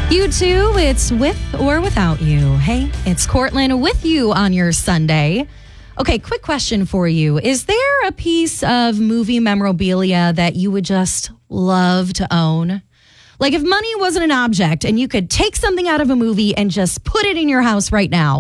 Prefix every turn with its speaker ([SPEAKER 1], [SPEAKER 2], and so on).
[SPEAKER 1] You too, it's with or without you. Hey, it's Cortland with you on your Sunday. Okay, quick question for you. Is there a piece of movie memorabilia that you would just love to own? Like if money wasn't an object and you could take something out of a movie and just put it in your house right now,